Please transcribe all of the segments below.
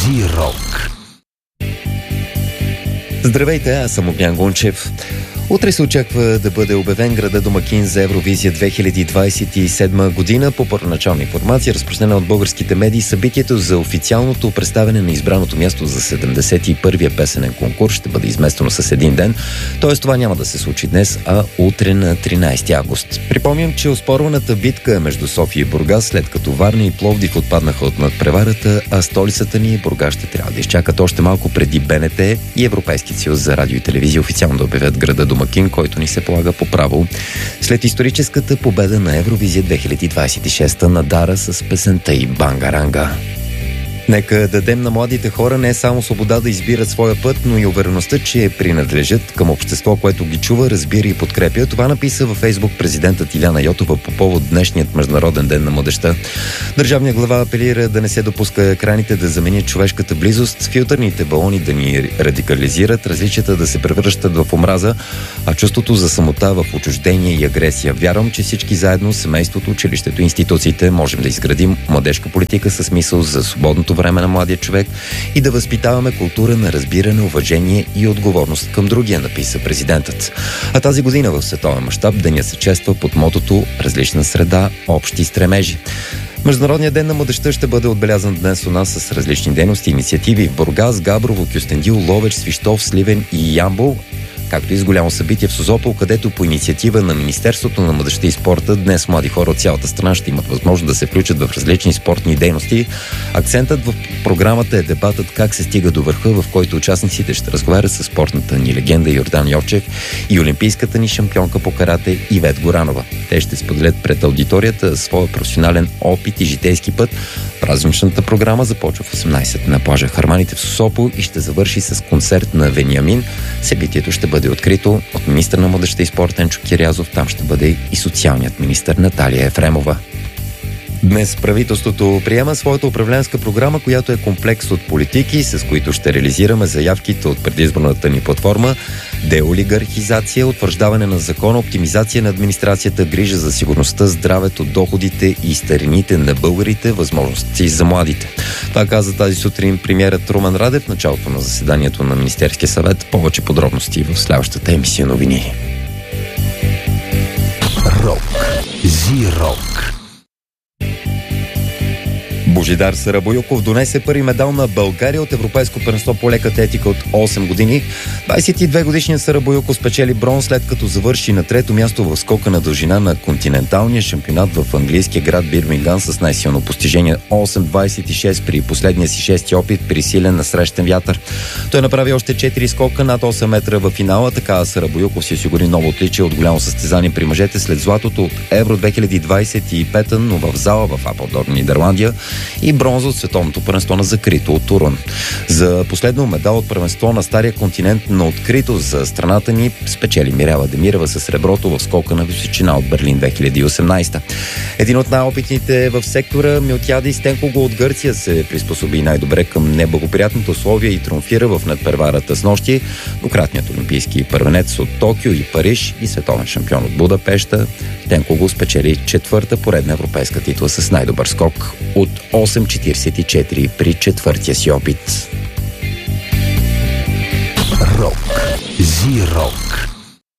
Зирок. Здравейте, аз съм Огнян Гунчев. Утре се очаква да бъде обявен града домакин за Евровизия 2027 година. По първоначална информация, разпространена от българските медии, събитието за официалното представяне на избраното място за 71-я песенен конкурс ще бъде изместено с един ден. Тоест това няма да се случи днес, а утре на 13 август. Припомням, че оспорваната битка между София и Бургас, след като Варна и Пловдив отпаднаха от надпреварата, а столицата ни Бургас ще трябва да изчакат още малко преди БНТ и Европейски съюз за радио и телевизия официално да обявят града домакин, който ни се полага по право след историческата победа на Евровизия 2026 на Дара с песента и Бангаранга. Нека дадем на младите хора не само свобода да избират своя път, но и увереността, че принадлежат към общество, което ги чува, разбира и подкрепя. Това написа във Фейсбук президентът Иляна Йотова по повод днешният Международен ден на младежта. Държавният глава апелира да не се допуска екраните да заменят човешката близост, филтърните балони да ни радикализират, различията да се превръщат в омраза, а чувството за самота в отчуждение и агресия. Вярвам, че всички заедно, семейството, училището, институциите, можем да изградим младежка политика със смисъл за свободното време на младия човек и да възпитаваме култура на разбиране, уважение и отговорност към другия, написа президентът. А тази година в световен мащаб денят се чества под мотото "Различна среда, общи стремежи". Международният ден на младежта ще бъде отбелязан днес у нас с различни дейности и инициативи в Бургас, Габрово, Кюстендил, Ловеч, Свищов, Сливен и Ямбол, както и с голямо събитие в Созопол, където по инициатива на Министерството на младежта и спорта днес млади хора от цялата страна ще имат възможност да се включат в различни спортни дейности. Акцентът в програмата е дебатът как се стига до върха, в който участниците ще разговарят с спортната ни легенда Йордан Йовчев и олимпийската ни шампионка по карате Ивет Горанова. Те ще споделят пред аудиторията своя професионален опит и житейски път. Празничната програма започва в 18 на плажа Харманите в Созопол и ще завърши с концерт на Вениамин. Събитието ще бъде открито от министър на младежта и спорта Енчо Кирязов. Там ще бъде и социалният министър Наталия Ефремова. Днес правителството приема своята управленска програма, която е комплекс от политики, с които ще реализираме заявките от предизборната ни платформа: деолигархизация, утвърждаване на закона, оптимизация на администрацията, грижа за сигурността, здравето, доходите и старините на българите, възможности за младите. Това каза тази сутрин премиерът Румен Радев в началото на заседанието на Министерския съвет. Повече подробности в следващата емисия новини. Рок. Зирок. Божидар Сарабойоков донесе първи медал на България от Европейско първенство по лека атлетика от 8 години. 22-годишният Сарабойоков спечели бронз, след като завърши на трето място в скока на дължина на континенталния шампионат в английския град Бирмингам с най-силно постижение 8.26 при последния си шести опит при силен насрещен вятър. Той направи още 4 скока над 8 метра в финала. Така Сарабойоков си осигури ново отличие от голямо състезание при мъжете след златото от Евро 2025, но в зала в Апелдор, Нидерландия, и бронза от световното първенство на закрито от Турун. За последно медал от първенство на стария континент на открито за страната ни спечели Мирела Демирова с среброто в скока на височина от Берлин 2018. Един от най-опитните в сектора, Милтиади Стенкого от Гърция, се приспособи най-добре към неблагоприятните условия и триумфира в надпреварата с нощи. Двукратният олимпийски първенец от Токио и Париж и световен шампион от Будапеща, Стенкого спечели четвърта поредна европейска титла с най-добър скок от 8.44 при четвъртия си опит. Рок. Зирок.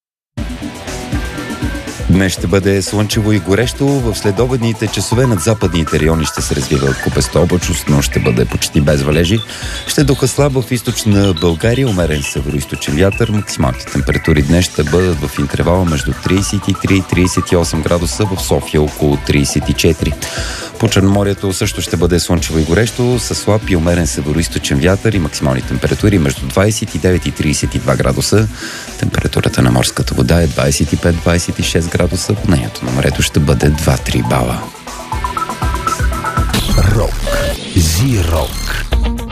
Днес ще бъде слънчево и горещо. В следобедните часове над западните райони ще се развива купеста облачност, но ще бъде почти без валежи. Ще духа слаб в източна България, умерен североизточен вятър. Максималните температури днес ще бъдат в интервала между 33 и 38 градуса, в София около 34. По Черноморието също ще бъде слънчево и горещо, със слаб и умерен североизточен вятър и максимални температури между 29 и 32 градуса. Температурата на морската вода е 25-26 градуса, плътнението на морето ще бъде 2-3 бала. Рок. Зирок.